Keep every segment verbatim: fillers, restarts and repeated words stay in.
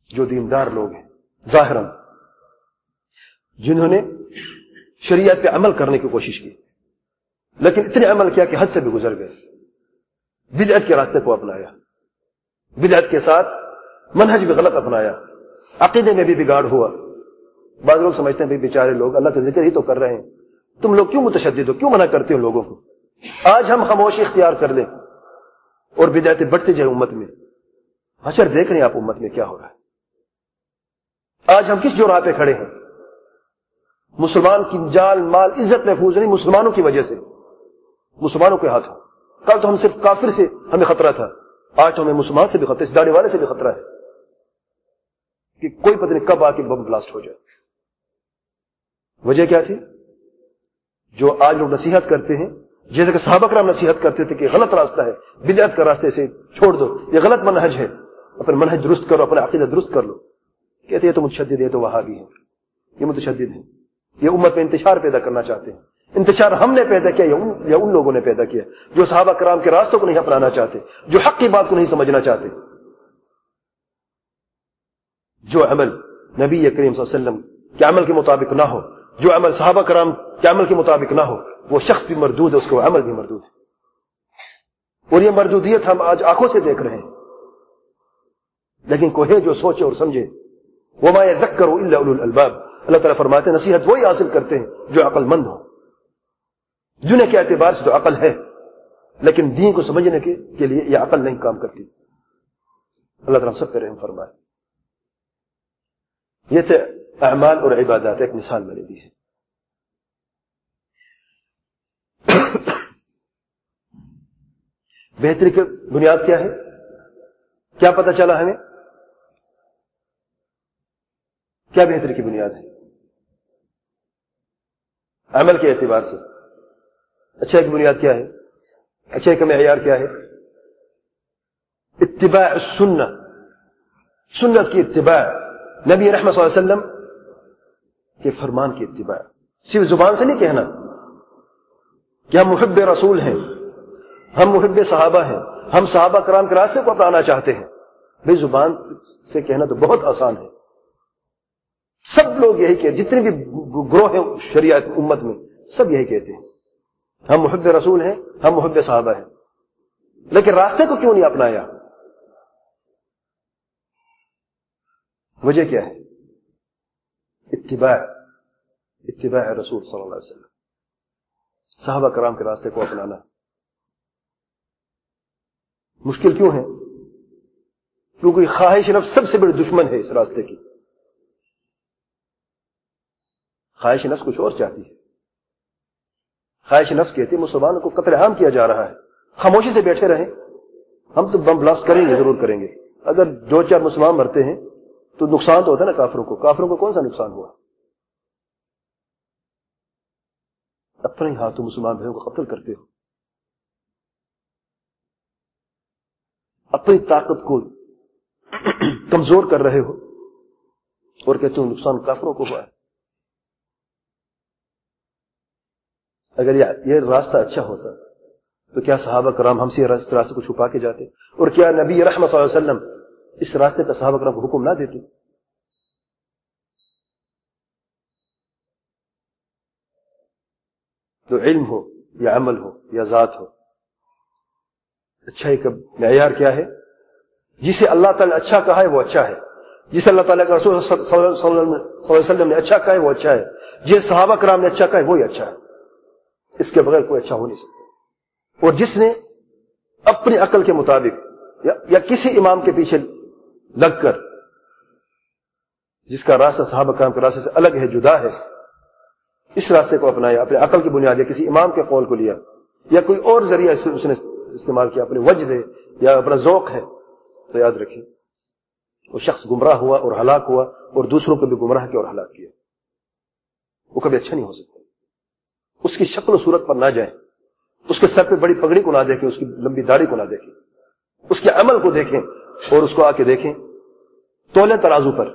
جو دیندار لوگ ہیں ظاہراً، جنہوں نے شریعت پہ عمل کرنے کی کوشش کی، لیکن اتنے عمل کیا کہ حد سے بھی گزر گئے، بدعت کے راستے کو اپنایا، بدعت کے ساتھ منہج بھی غلط اپنایا، عقیدے میں بھی بگاڑ ہوا۔ بعض لوگ سمجھتے ہیں بھئی بیچارے لوگ اللہ کا ذکر ہی تو کر رہے ہیں، تم لوگ کیوں متشدد ہو، کیوں منع کرتے ہو لوگوں کو؟ آج ہم خاموشی اختیار کر لیں اور بدعتیں بڑھتی جائیں امت میں، حشر دیکھ رہے ہیں آپ امت میں کیا ہو رہا ہے۔ آج ہم کس جرأت پہ کھڑے ہیں؟ مسلمان کی جان مال عزت محفوظ نہیں مسلمانوں کی وجہ سے، مسلمانوں کے ہاتھوں۔ کل تو ہم صرف کافر سے ہمیں خطرہ تھا، آج تو ہمیں مسلمان سے بھی خطرہ، اس داڑھی والے سے بھی خطرہ ہے کہ کوئی پتہ نہیں کب آ کے بم بلاسٹ ہو جائے۔ وجہ کیا تھی؟ جو آج لوگ نصیحت کرتے ہیں، جیسے کہ صحابہ کرام نصیحت کرتے تھے کہ غلط راستہ ہے، بدعت کا راستے سے چھوڑ دو، یہ غلط منہج ہے، اپنا منہج درست کرو، اپنا عقیدہ درست کر لو۔ کہتے ہیں تو متشدد ہے، تو وہابی ہے، یہ متشدد ہے، یہ امت میں انتشار پیدا کرنا چاہتے ہیں۔ انتشار ہم نے پیدا کیا یا ان, یا ان لوگوں نے پیدا کیا جو صحابہ کرام کے راستوں کو نہیں اپنانا چاہتے، جو حق کی بات کو نہیں سمجھنا چاہتے۔ جو عمل نبی کریم صلی اللہ علیہ وسلم کے عمل کے مطابق نہ ہو، جو عمل صحابہ کرام کے عمل کے مطابق نہ ہو، وہ شخص بھی مردود ہے، اس کا عمل بھی مردود ہے، اور یہ مردودیت ہم آج آنکھوں سے دیکھ رہے ہیں۔ لیکن کوئی ہے جو سوچے اور سمجھے، وما يذكر الا اولو الالباب، اللہ تعالیٰ فرماتے ہیں نصیحت وہی حاصل کرتے ہیں جو عقل مند ہو۔ دنیا کے اعتبار سے تو عقل ہے، لیکن دین کو سمجھنے کے, کے لیے یہ عقل نہیں کام کرتی۔ اللہ تعالیٰ سب پہ رحم فرمائے۔ یہ تھے اعمال اور عبادات، ایک مثال میں نے دی ہے۔ بہتری کی بنیاد کیا ہے؟ کیا پتہ چلا ہمیں؟ کیا بہتری کی بنیاد ہے؟ عمل کے اعتبار سے اچھائی کی بنیاد کیا ہے؟ اچھائی کا معیار کیا ہے؟ اتباع السنہ، سنت کی اتباع، نبی رحمت صلی اللہ علیہ وسلم کے فرمان کی اتباع۔ صرف زبان سے نہیں کہنا کہ ہم محب رسول ہیں، ہم محب صحابہ ہیں، ہم صحابہ کرام کے راستے کو اپنانا چاہتے ہیں۔ بھئی زبان سے کہنا تو بہت آسان ہے، سب لوگ یہی کہتے، جتنے بھی گروہ ہیں شریعت امت میں سب یہی کہتے ہیں ہم محب رسول ہیں، ہم محب صحابہ ہیں، لیکن راستے کو کیوں نہیں اپنایا؟ وجہ کیا ہے؟ اتباع اتباع رسول صلی اللہ علیہ وسلم، صحابہ کرام کے راستے کو اپنانا مشکل کیوں ہے؟ کیونکہ خواہش نفس سب سے بڑی دشمن ہے اس راستے کی۔ خواہش نفس کچھ اور چاہتی ہے، خواہش نفس کہتی ہے مسلمانوں کو قتل عام کیا جا رہا ہے، خاموشی سے بیٹھے رہیں، ہم تو بم بلاسٹ کریں گے، ضرور کریں گے۔ اگر دو چار مسلمان مرتے ہیں تو نقصان تو ہوتا ہے نا کافروں کو، کافروں کو کون سا نقصان ہوا؟ اپنے ہی ہاتھوں مسلمان بھائیوں کو قتل کرتے ہو، اپنی طاقت کو کمزور کر رہے ہو اور کہتے ہو نقصان کافروں کو ہوا ہے۔ اگر یہ راستہ اچھا ہوتا تو کیا صحابہ کرام ہم سے اس راستے کو چھپا کے جاتے؟ اور کیا نبی رحمت صلی اللہ علیہ وسلم اس راستے کا صحابہ کرام کو حکم نہ دیتے؟ تو علم ہو یا عمل ہو یا ذات ہو، اچھائی کا معیار کیا ہے؟ جسے اللہ تعالیٰ اچھا کہا ہے وہ اچھا ہے، جسے اللہ تعالیٰ کا رسول صلی اللہ علیہ وسلم نے اچھا کہا ہے وہ اچھا ہے، جس صحابہ کرام نے اچھا کہا ہے وہی اچھا ہے، اس کے بغیر کوئی اچھا ہو نہیں سکتا۔ اور جس نے اپنی عقل کے مطابق یا, یا کسی امام کے پیچھے لگ کر، جس کا راستہ صحابہ کرام کے راستے سے الگ ہے، جدا ہے، اس راستے کو اپنایا، اپنے عقل کی بنیاد یا کسی امام کے قول کو لیا یا کوئی اور ذریعہ اس نے استعمال کیا، اپنے وجد ہے یا اپنا ذوق ہے، تو یاد رکھیں وہ شخص گمراہ ہوا اور ہلاک ہوا اور دوسروں کو بھی گمراہ کیا اور ہلاک کیا، وہ کبھی اچھا نہیں ہو سکتا۔ اس کی شکل و صورت پر نہ جائیں، اس کے سر پہ بڑی پگڑی کو نہ دیکھیں، اس کی لمبی داڑھی کو نہ دیکھیں، اس کے عمل کو دیکھیں اور اس کو آ کے دیکھیں تولے ترازو پر،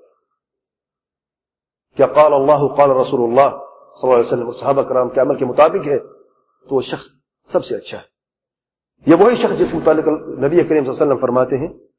کیا قال اللہ قال رسول اللہ صلی اللہ علیہ وسلم صحابہ کرام کے عمل کے مطابق ہے تو وہ شخص سب سے اچھا ہے۔ یہ وہی شخص جس متعلق نبی کریم صلی اللہ علیہ وسلم فرماتے ہیں